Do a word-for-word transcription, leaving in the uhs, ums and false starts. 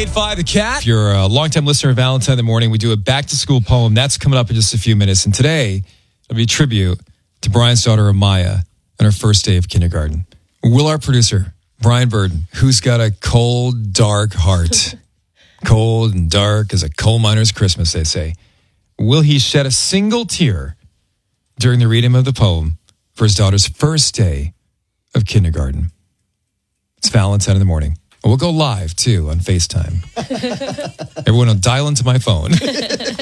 eight five The Cat. If you're a longtime listener of Valentine in the Morning, we do a back-to-school poem. That's coming up in just a few minutes. And today, it'll be a tribute to Brian's daughter, Amaya, on her first day of kindergarten. Will our producer, Brian Burden, who's got a cold, dark heart, cold and dark as a coal miner's Christmas, they say, will he shed a single tear during the reading of the poem for his daughter's first day of kindergarten? It's Valentine in the Morning. We'll go live, too, on FaceTime. Everyone will dial into my phone.